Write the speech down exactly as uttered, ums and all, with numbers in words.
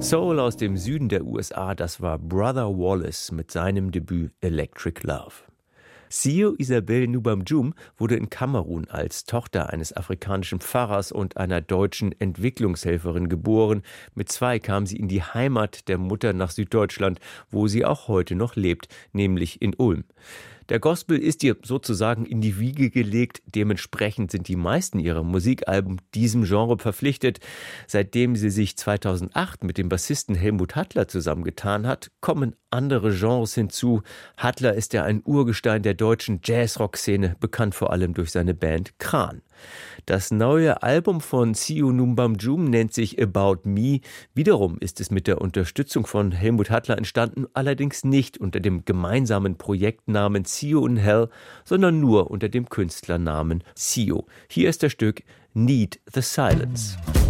Soul aus dem Süden der U S A, das war Brother Wallace mit seinem Debüt Electric Love. Sio Isabel Nubamjum wurde in Kamerun als Tochter eines afrikanischen Pfarrers und einer deutschen Entwicklungshelferin geboren. Mit zwei kam sie in die Heimat der Mutter nach Süddeutschland, wo sie auch heute noch lebt, nämlich in Ulm. Der Gospel ist ihr sozusagen in die Wiege gelegt. Dementsprechend sind die meisten ihrer Musikalben diesem Genre verpflichtet. Seitdem sie sich zweitausendacht mit dem Bassisten Helmut Hattler zusammengetan hat, kommen andere Genres hinzu. Hattler ist ja ein Urgestein der deutschen Jazz-Rock-Szene, bekannt vor allem durch seine Band Kran. Das neue Album von Sio Nubamjum nennt sich About Me. Wiederum ist es mit der Unterstützung von Helmut Hattler entstanden, allerdings nicht unter dem gemeinsamen Projektnamen Sio in Hell, sondern nur unter dem Künstlernamen Sio. Hier ist das Stück Need the Silence.